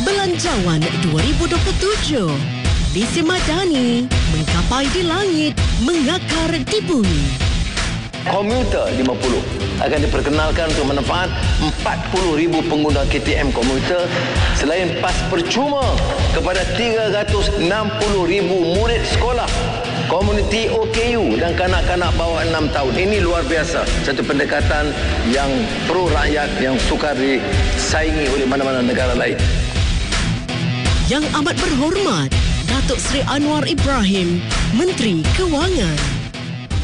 Belanjawan 2027. Lise Madani, menggapai di langit, mengakar di bumi. Komuter 50 akan diperkenalkan untuk manfaat 40,000 pengguna KTM komuter selain pas percuma kepada 360,000 murid sekolah komuniti OKU dan kanak-kanak bawah 6 tahun. Ini luar biasa. Satu pendekatan yang pro rakyat yang sukar disaingi oleh mana-mana negara lain. Yang amat berhormat, Datuk Seri Anwar Ibrahim, Menteri Kewangan.